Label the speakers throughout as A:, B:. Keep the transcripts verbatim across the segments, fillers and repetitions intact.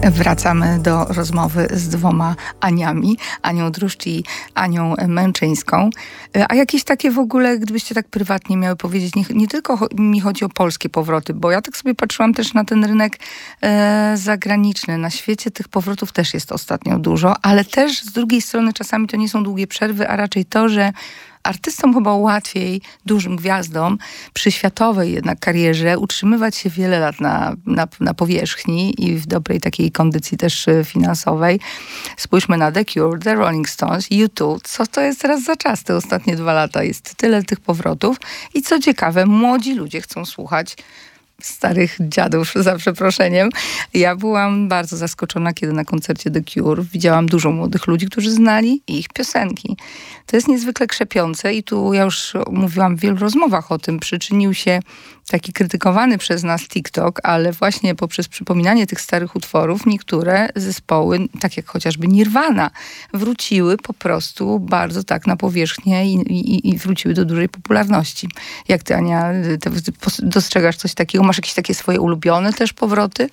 A: Wracamy do rozmowy z dwoma Aniami, Anią Druszcz i Anią Męczyńską. A jakieś takie w ogóle, gdybyście tak prywatnie miały powiedzieć, nie, nie tylko cho- mi chodzi o polskie powroty, bo ja tak sobie patrzyłam też na ten rynek e, zagraniczny. Na świecie tych powrotów też jest ostatnio dużo, ale też z drugiej strony czasami to nie są długie przerwy, a raczej to, że artystom chyba łatwiej, dużym gwiazdom, przy światowej jednak karierze utrzymywać się wiele lat na, na, na powierzchni i w dobrej takiej kondycji też finansowej. Spójrzmy na The Cure, The Rolling Stones, U two. Co to jest teraz za czas? Te ostatnie dwa lata jest tyle tych powrotów. I co ciekawe, młodzi ludzie chcą słuchać starych dziadów, za przeproszeniem. Ja byłam bardzo zaskoczona, kiedy na koncercie The Cure widziałam dużo młodych ludzi, którzy znali ich piosenki. To jest niezwykle krzepiące i tu ja już mówiłam w wielu rozmowach o tym. Przyczynił się taki krytykowany przez nas TikTok, ale właśnie poprzez przypominanie tych starych utworów niektóre zespoły, tak jak chociażby Nirvana, wróciły po prostu bardzo tak na powierzchnię i, i, i wróciły do dużej popularności. Jak ty, Ania, ty dostrzegasz coś takiego? Masz jakieś takie swoje ulubione też powroty?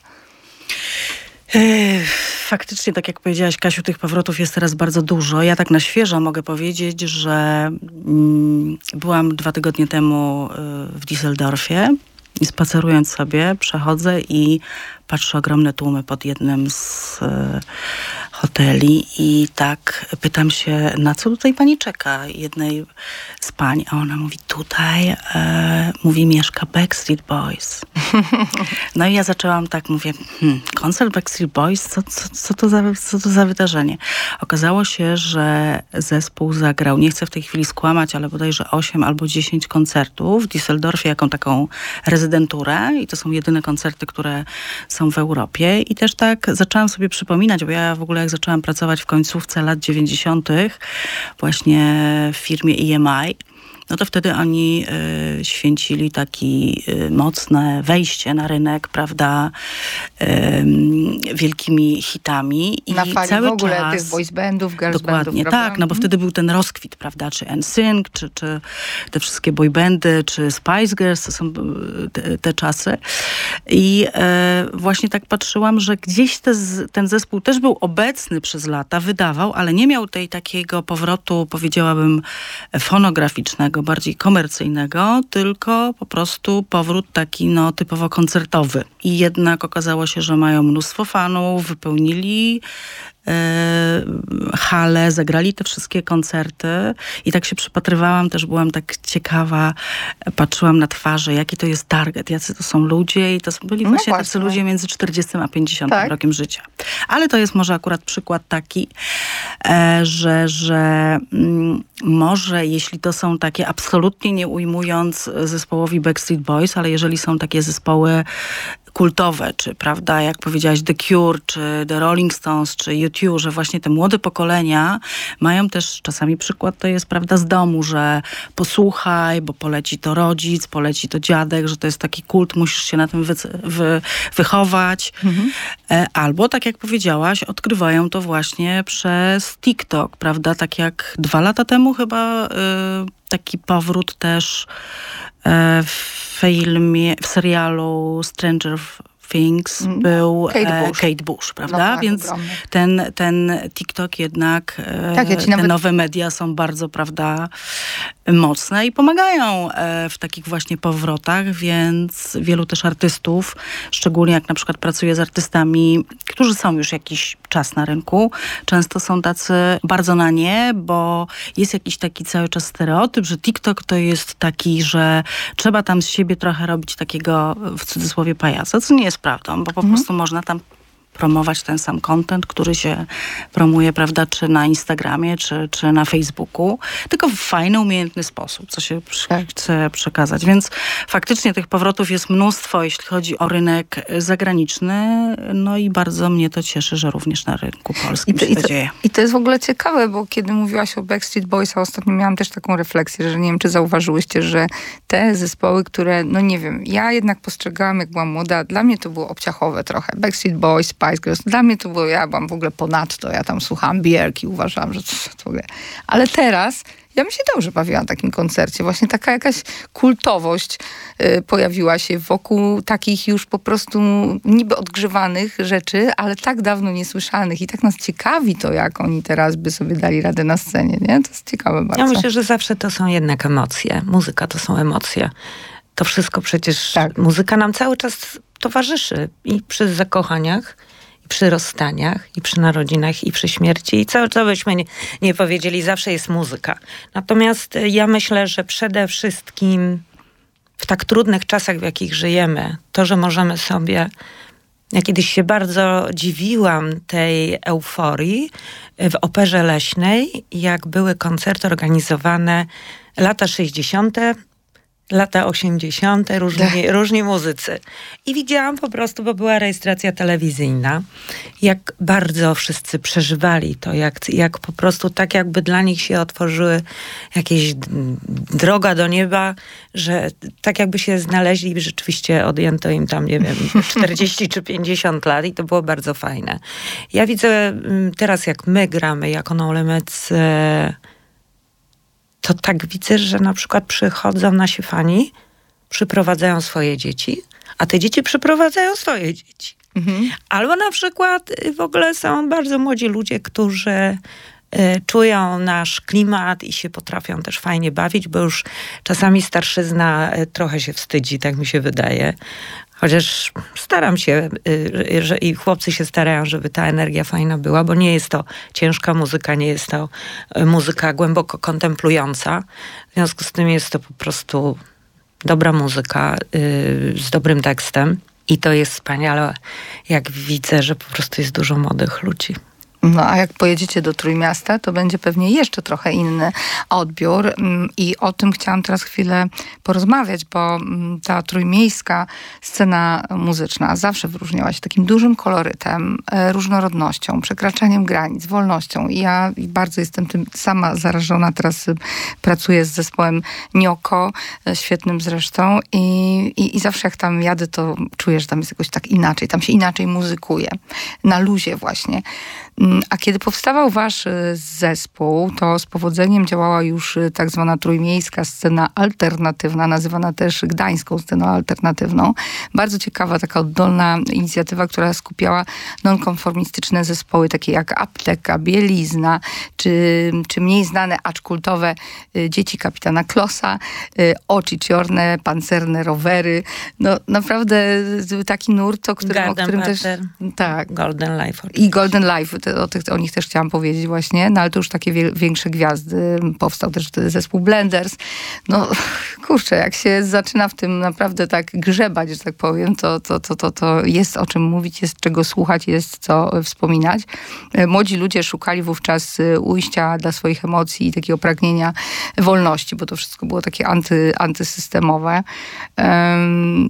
B: Faktycznie, tak jak powiedziałaś, Kasiu, tych powrotów jest teraz bardzo dużo. Ja tak na świeżo mogę powiedzieć, że mm, byłam dwa tygodnie temu w Düsseldorfie i spacerując sobie przechodzę i patrzę ogromne tłumy pod jednym z e, hoteli i tak pytam się, na co tutaj pani czeka? Jednej z pań, a ona mówi, tutaj e, mówi, mieszka Backstreet Boys. No i ja zaczęłam tak, mówię, hmm, koncert Backstreet Boys? Co, co, co, to za, co to za wydarzenie? Okazało się, że zespół zagrał, nie chcę w tej chwili skłamać, ale bodajże osiem albo dziesięć koncertów w Düsseldorfie, jaką taką rezydenturę i to są jedyne koncerty, które są w Europie i też tak zaczęłam sobie przypominać, bo ja w ogóle jak zaczęłam pracować w końcówce lat dziewięćdziesiątych właśnie w firmie E M I, no to wtedy oni y, święcili taki y, mocne wejście na rynek, prawda, y, wielkimi hitami. I
A: na fali
B: cały
A: w ogóle
B: czas,
A: tych boys bandów, girls
B: dokładnie,
A: bandów, prawda?
B: tak, no bo wtedy był ten rozkwit, prawda, czy N Sync, czy, czy te wszystkie boybandy, czy Spice Girls, to są te, te czasy. I e, właśnie tak patrzyłam, że gdzieś te, ten zespół też był obecny przez lata, wydawał, ale nie miał tej takiego powrotu, powiedziałabym, fonograficznego, bardziej komercyjnego, tylko po prostu powrót taki no typowo koncertowy. I jednak okazało się, że mają mnóstwo fanów, wypełnili hale, zagrali te wszystkie koncerty i tak się przypatrywałam, też byłam tak ciekawa, patrzyłam na twarze, jaki to jest target, jacy to są ludzie i to byli
A: no
B: właśnie,
A: właśnie
B: tacy ludzie między czterdziestym a pięćdziesiątym tak? rokiem życia. Ale to jest może akurat przykład taki, że, że mm, może jeśli to są takie, absolutnie nie ujmując zespołowi Backstreet Boys, ale jeżeli są takie zespoły kultowe, czy prawda, jak powiedziałaś The Cure, czy The Rolling Stones, czy U two, że właśnie te młode pokolenia mają też, czasami przykład to jest, prawda, z domu, że posłuchaj, bo poleci to rodzic, poleci to dziadek, że to jest taki kult, musisz się na tym wy, wy, wychować. Mhm. Albo, tak jak powiedziałaś, odkrywają to właśnie przez TikTok, prawda, tak jak dwa lata temu chyba y, taki powrót też w filmie, w serialu Stranger Things mm. był Kate Bush,
A: Kate
B: Bush prawda?
A: No,
B: Więc ten, ten TikTok jednak, tak, ja te nawet... nowe media są bardzo, prawda, mocne i pomagają w takich właśnie powrotach, więc wielu też artystów, szczególnie jak na przykład pracuję z artystami, którzy są już jakiś czas na rynku, często są tacy bardzo na nie, bo jest jakiś taki cały czas stereotyp, że TikTok to jest taki, że trzeba tam z siebie trochę robić takiego, w cudzysłowie, pajaca, co nie jest prawdą, bo po mhm. prostu można tam promować ten sam content, który się promuje, prawda, czy na Instagramie, czy, czy na Facebooku, tylko w fajny, umiejętny sposób, co się tak. chce przekazać. Więc faktycznie tych powrotów jest mnóstwo, jeśli chodzi o rynek zagraniczny, no i bardzo mnie to cieszy, że również na rynku polskim
A: I to,
B: się to, to dzieje.
A: I to jest w ogóle ciekawe, bo kiedy mówiłaś o Backstreet Boys, a ostatnio miałam też taką refleksję, że nie wiem, czy zauważyłyście, że te zespoły, które, no nie wiem, ja jednak postrzegałam, jak byłam młoda, dla mnie to było obciachowe trochę. Backstreet Boys, Spice Girls. Dla mnie to było, ja byłam w ogóle ponadto, ja tam słuchałam Björk i uważałam, że to, to w ogóle. Ale teraz Ja bym się dobrze bawiła na takim koncercie. Właśnie taka jakaś kultowość y, pojawiła się wokół takich już po prostu niby odgrzewanych rzeczy, ale tak dawno niesłyszanych i tak nas ciekawi to, jak oni teraz by sobie dali radę na scenie, nie? To jest ciekawe bardzo.
C: Ja myślę, że zawsze to są jednak emocje. Muzyka to są emocje. To wszystko przecież, tak. Muzyka nam cały czas towarzyszy i przy zakochaniach, i przy rozstaniach, i przy narodzinach, i przy śmierci. I co, co byśmy nie, nie powiedzieli, zawsze jest muzyka. Natomiast ja myślę, że przede wszystkim w tak trudnych czasach, w jakich żyjemy, to, że możemy sobie... Ja kiedyś się bardzo dziwiłam tej euforii w Operze Leśnej, jak były koncerty organizowane lata sześćdziesiąte, lata osiemdziesiąte, różni, różni muzycy. I widziałam po prostu, bo była rejestracja telewizyjna, jak bardzo wszyscy przeżywali to, jak, jak po prostu tak jakby dla nich się otworzyły jakieś droga do nieba, że tak jakby się znaleźli i rzeczywiście odjęto im tam, nie wiem, czterdzieści czy pięćdziesiąt lat i to było bardzo fajne. Ja widzę teraz, jak my gramy jako No Limits, to tak widzę, że na przykład przychodzą nasi fani, przyprowadzają swoje dzieci, a te dzieci przyprowadzają swoje dzieci. Mhm. Albo na przykład w ogóle są bardzo młodzi ludzie, którzy y, czują nasz klimat i się potrafią też fajnie bawić, bo już czasami starszyzna y, trochę się wstydzi, tak mi się wydaje. Chociaż staram się, y, że i chłopcy się starają, żeby ta energia fajna była, bo nie jest to ciężka muzyka, nie jest to y, muzyka głęboko kontemplująca. W związku z tym jest to po prostu dobra muzyka y, z dobrym tekstem. I to jest wspaniale, jak widzę, że po prostu jest dużo młodych ludzi.
A: No a jak pojedziecie do Trójmiasta, to będzie pewnie jeszcze trochę inny odbiór i o tym chciałam teraz chwilę porozmawiać, bo ta trójmiejska scena muzyczna zawsze wyróżniała się takim dużym kolorytem, różnorodnością, przekraczaniem granic, wolnością i ja bardzo jestem tym sama zarażona. Teraz pracuję z zespołem Nioko, świetnym zresztą i, i, i zawsze jak tam jadę, to czuję, że tam jest jakoś tak inaczej, tam się inaczej muzykuje, na luzie właśnie. A kiedy powstawał wasz zespół, to z powodzeniem działała już tak zwana trójmiejska scena alternatywna, nazywana też gdańską sceną alternatywną. Bardzo ciekawa, taka oddolna inicjatywa, która skupiała nonkonformistyczne zespoły, takie jak Apteka, Bielizna, czy, czy mniej znane, acz kultowe Dzieci Kapitana Klossa, Oczy Ciorne, Pancerne Rowery. No naprawdę taki nurt, o którym, o którym też... Tak.
C: Golden Life.
A: I Golden Life. O, tych, o nich też chciałam powiedzieć właśnie, no ale to już takie wie, większe gwiazdy. Powstał też wtedy zespół Blenders. No kurczę, jak się zaczyna w tym naprawdę tak grzebać, że tak powiem, to, to, to, to, to jest o czym mówić, jest czego słuchać, jest co wspominać. Młodzi ludzie szukali wówczas ujścia dla swoich emocji i takiego pragnienia wolności, bo to wszystko było takie anty, antysystemowe. Um,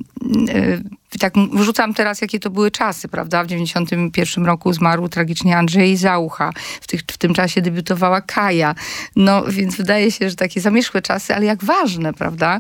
A: Tak wrzucam teraz, jakie to były czasy, prawda? W dziewięćdziesiątym pierwszym roku zmarł tragicznie Andrzej Zaucha. W, tych, w tym czasie debiutowała Kaja. No, więc wydaje się, że takie zamierzchłe czasy, ale jak ważne, prawda?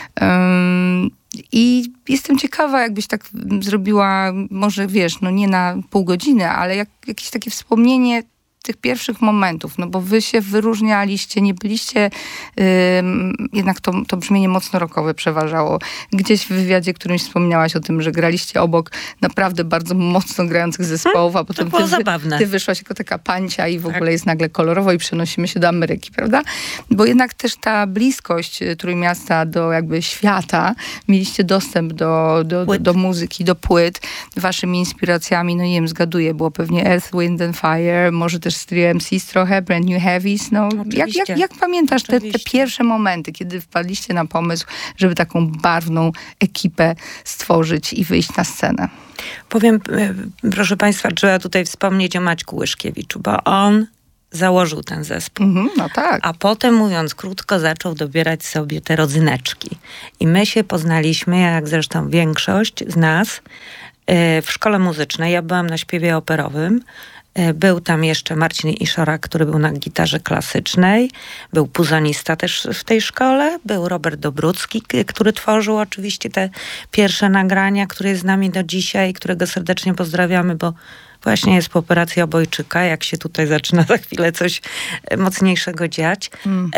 A: Um, I jestem ciekawa, jakbyś tak zrobiła, może wiesz, no nie na pół godziny, ale jak, jakieś takie wspomnienie tych pierwszych momentów, no bo wy się wyróżnialiście, nie byliście, yy, jednak to, to brzmienie mocno rockowe przeważało. Gdzieś w wywiadzie którymś wspomniałaś o tym, że graliście obok naprawdę bardzo mocno grających zespołów, a potem
C: to było
A: ty,
C: zabawne.
A: ty wyszłaś jako taka pancia i w ogóle tak. Jest nagle kolorowo i przenosimy się do Ameryki, prawda? Bo jednak też ta bliskość Trójmiasta do jakby świata, mieliście dostęp do, do, do, do muzyki, do płyt. Waszymi inspiracjami, no nie wiem, zgaduję, było pewnie Earth, Wind and Fire, może też Stereo M Cs trochę, Brand New Heavies. No, jak, jak, jak pamiętasz te, te pierwsze momenty, kiedy wpadliście na pomysł, żeby taką barwną ekipę stworzyć i wyjść na scenę?
C: Powiem, proszę państwa, trzeba tutaj wspomnieć o Maćku Łyszkiewiczu, bo on założył ten zespół.
A: Mm-hmm, no tak.
C: A potem, mówiąc krótko, zaczął dobierać sobie te rodzyneczki. I my się poznaliśmy, jak zresztą większość z nas, w szkole muzycznej. Ja byłam na śpiewie operowym. Był tam jeszcze Marcin Iszorak, który był na gitarze klasycznej. Był puzonista też w tej szkole. Był Robert Dobrucki, który tworzył oczywiście te pierwsze nagrania, który jest z nami do dzisiaj, którego serdecznie pozdrawiamy, bo Właśnie jest po operacji obojczyka, jak się tutaj zaczyna za chwilę coś mocniejszego dziać. Mm.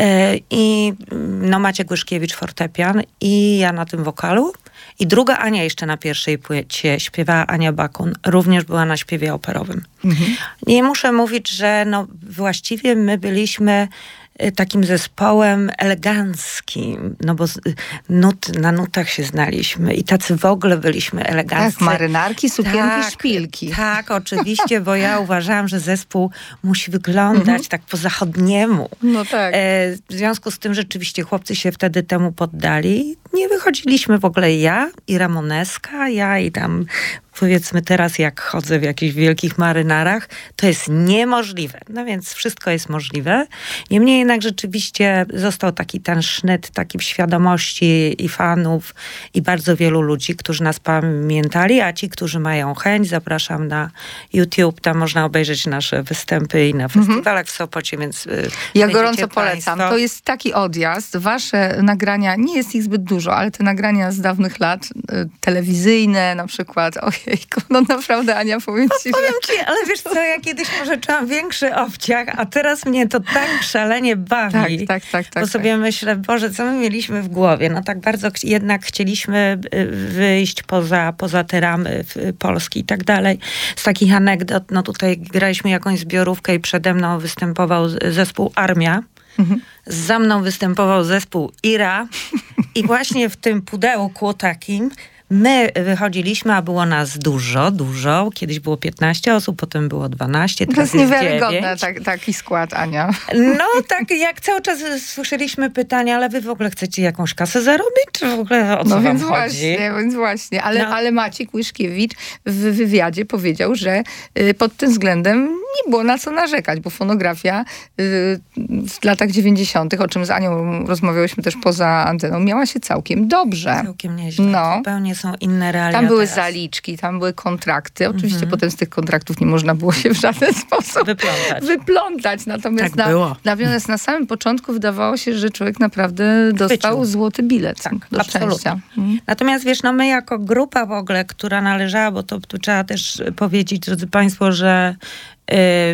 C: I no Maciek Łyszkiewicz fortepian i ja na tym wokalu. I druga Ania jeszcze na pierwszej płycie śpiewała, Ania Bakun, również była na śpiewie operowym. Mhm. I muszę mówić, że no właściwie my byliśmy takim zespołem eleganckim, no bo nut, na nutach się znaliśmy i tacy w ogóle byliśmy eleganccy.
A: Tak, marynarki, sukienki,
C: tak,
A: szpilki.
C: Tak, oczywiście, bo ja uważałam, że zespół musi wyglądać mhm. tak po zachodniemu.
A: No tak.
C: E, w związku z tym rzeczywiście chłopcy się wtedy temu poddali. Nie wychodziliśmy w ogóle ja i Ramoneska, ja i tam powiedzmy teraz jak chodzę w jakichś wielkich marynarach, to jest niemożliwe. No więc wszystko jest możliwe. Niemniej jednak rzeczywiście został taki ten sznyt, taki w świadomości i fanów i bardzo wielu ludzi, którzy nas pamiętali, a ci, którzy mają chęć, zapraszam na YouTube, tam można obejrzeć nasze występy i na festiwalach w Sopocie, więc
A: ja gorąco polecam. To jest taki odjazd. Wasze nagrania, nie jest ich zbyt dużo, ale te nagrania z dawnych lat, telewizyjne na przykład, ojejku, no naprawdę Ania, powiem ci,
C: no, powiem ci, ale wiesz co, ja kiedyś może czułam większy obciach, a teraz mnie to tak szalenie bawi.
A: Tak, tak, tak. tak
C: bo sobie
A: tak.
C: myślę, Boże, co my mieliśmy w głowie? No tak bardzo ch- jednak chcieliśmy wyjść poza, poza te ramy Polski i tak dalej. Z takich anegdot, no tutaj graliśmy jakąś zbiorówkę i przede mną występował zespół Armia. Mhm. Za mną występował zespół Ira i właśnie w tym pudełku takim my wychodziliśmy, a było nas dużo, dużo. Kiedyś było piętnaście osób, potem było dwanaście,
A: to
C: teraz
A: jest
C: jest
A: niewiarygodne, tak, taki skład, Ania.
C: No tak, jak cały czas słyszeliśmy pytania, ale wy w ogóle chcecie jakąś kasę zarobić? Czy w ogóle o co
A: no
C: wam
A: więc
C: chodzi?
A: Właśnie, więc właśnie. Ale,
C: no. ale
A: Maciek Łyszkiewicz w wywiadzie powiedział, że y, pod tym względem nie było na co narzekać, bo fonografia y, w latach dziewięćdziesiątych, o czym z Anią rozmawiałyśmy też poza anteną, miała się całkiem dobrze.
C: Całkiem nieźle.
A: No.
C: Zupełnie są inne realia.
A: Tam były
C: teraz.
A: zaliczki, tam były kontrakty. Oczywiście
C: Mhm.
A: potem z tych kontraktów nie można było się w żaden sposób
C: wyplątać.
A: wyplątać. Natomiast
B: tak
A: na,
B: było.
A: natomiast na samym początku wydawało się, że człowiek naprawdę dostał
C: Chwycił.
A: złoty bilet
C: Tak,
A: do
C: absolutnie.
A: szczęścia. Mhm.
C: Natomiast wiesz, no my jako grupa w ogóle, która należała, bo to tu trzeba też powiedzieć, drodzy państwo, że y,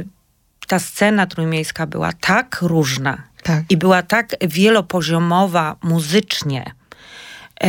C: ta scena trójmiejska była tak różna
A: Tak.
C: i była tak wielopoziomowa muzycznie, y,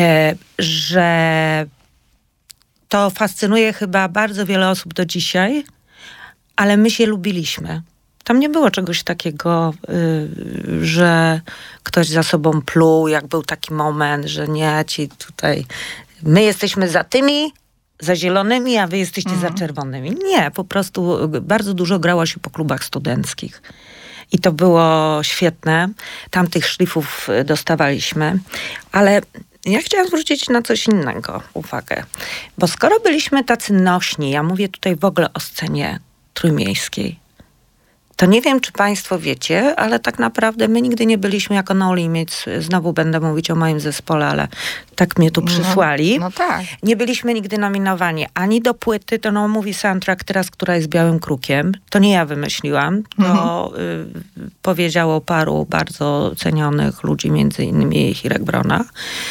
C: że to fascynuje chyba bardzo wiele osób do dzisiaj, ale my się lubiliśmy. Tam nie było czegoś takiego, y, że ktoś za sobą pluł, jak był taki moment, że nie, ci tutaj, my jesteśmy za tymi, za zielonymi, a wy jesteście mhm. za czerwonymi. Nie, po prostu bardzo dużo grało się po klubach studenckich. I to było świetne. Tam tych szlifów dostawaliśmy. Ale ja chciałam zwrócić na coś innego uwagę. Bo skoro byliśmy tacy nośni, ja mówię tutaj w ogóle o scenie trójmiejskiej, to nie wiem, czy państwo wiecie, ale tak naprawdę my nigdy nie byliśmy jako No Limits. Znowu będę mówić o moim zespole, ale tak mnie tu przysłali.
A: No, no tak.
C: Nie byliśmy nigdy nominowani ani do płyty, to no mówi soundtrack teraz, która jest Białym Krukiem. To nie ja wymyśliłam. To mhm. y, powiedziało paru bardzo cenionych ludzi, między innymi Hirek Brona.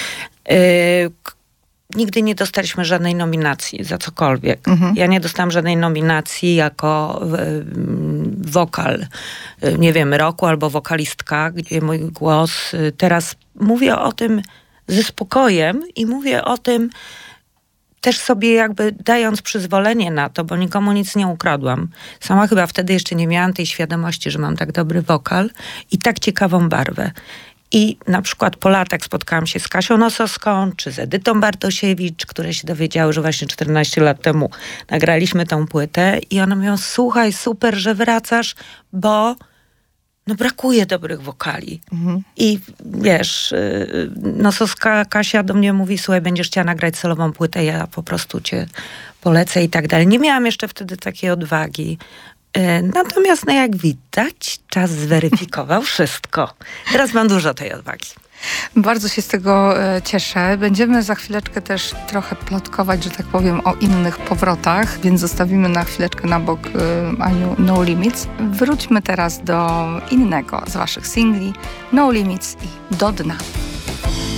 C: Y, Nigdy nie dostaliśmy żadnej nominacji za cokolwiek. Mhm. Ja nie dostałam żadnej nominacji jako y, wokal, y, nie wiem, roku albo wokalistka, gdzie mój głos... Y, teraz mówię o tym ze spokojem i mówię o tym też sobie jakby dając przyzwolenie na to, bo nikomu nic nie ukradłam. Sama chyba wtedy jeszcze nie miałam tej świadomości, że mam tak dobry wokal i tak ciekawą barwę. I na przykład po latach spotkałam się z Kasią Nosowską, czy z Edytą Bartosiewicz, które się dowiedziały, że właśnie czternaście lat temu nagraliśmy tą płytę i one mówią, słuchaj, super, że wracasz, bo no brakuje dobrych wokali. Mhm. I wiesz, Nosowska Kasia do mnie mówi, słuchaj, będziesz chciała nagrać solową płytę, ja po prostu cię polecę i tak dalej. Nie miałam jeszcze wtedy takiej odwagi. Natomiast, no jak widać, czas zweryfikował wszystko. Teraz mam dużo tej odwagi.
A: Bardzo się z tego cieszę. Będziemy za chwileczkę też trochę plotkować, że tak powiem, o innych powrotach, więc zostawimy na chwileczkę na bok Aniu No Limits. Wróćmy teraz do innego z waszych singli, No Limits i Do dna.